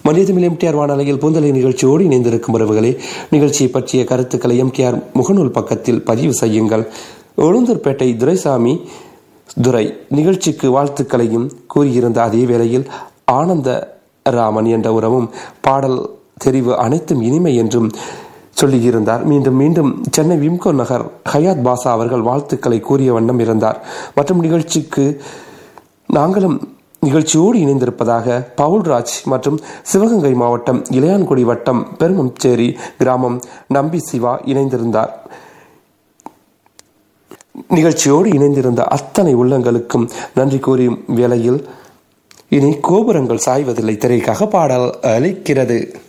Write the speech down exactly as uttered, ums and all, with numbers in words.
மனிதமிழ் MTR வானொலியில் பூந்தலை நிகழ்ச்சியோடு இணைந்திருக்கும் உறவுகளே, நிகழ்ச்சியை பற்றிய கருத்துக்களை எம்டிஆர் முகநூல் பக்கத்தில் பதிவு செய்யுங்கள். உளுந்தூர்பேட்டை துரைசாமி துரை நிகழ்ச்சிக்கு வாழ்த்துக்களையும் கூறியிருந்த அதே வேளையில் ஆனந்த ராமன் என்ற உறவும் பாடல் தெரிவு அனைத்தும் இனிமை என்றும் சொல்லியிருந்தார். மீண்டும் மீண்டும் சென்னை விம்கோ நகர் ஹயாத் பாஷா அவர்கள் வாழ்த்துக்களை கூறிய வண்ணம் இருந்தார். மற்றும் நிகழ்ச்சிக்கு நாங்களும் நிகழ்ச்சியோடு இணைந்திருப்பதாக பவுல்ராஜ் மற்றும் சிவகங்கை மாவட்டம் இளையான்குடி வட்டம் பெருமச்சேரி கிராமம் நம்பி சிவா இணைந்திருந்தார். நிகழ்ச்சியோடு இணைந்திருந்த அத்தனை உள்ளங்களுக்கும் நன்றி கூறியும் வேளையில் இனி கோபுரங்கள் சாய்வதில்லை திரைக்காக பாடல் அளிக்கிறது.